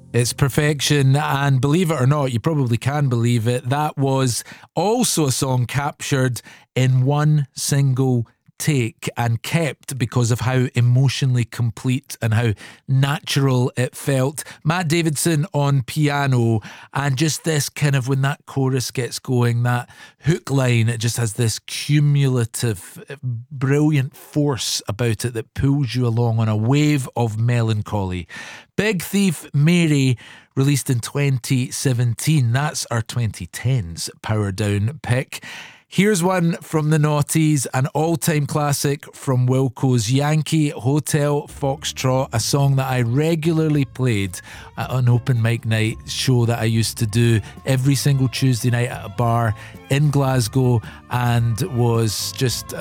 It's perfection, and believe it or not, you probably can believe it, that was also a song captured in one single take and kept because of how emotionally complete and how natural it felt. Matt Davidson on piano, and just this kind of, when that chorus gets going, that hook line, it just has this cumulative, brilliant force about it that pulls you along on a wave of melancholy. Big Thief Mary, released in 2017. That's our 2010s Power Down pick. Here's one from the noughties, an all-time classic from Wilco's, Yankee Hotel Foxtrot, a song that I regularly played at an open mic night show that I used to do every single Tuesday night at a bar in Glasgow, and was just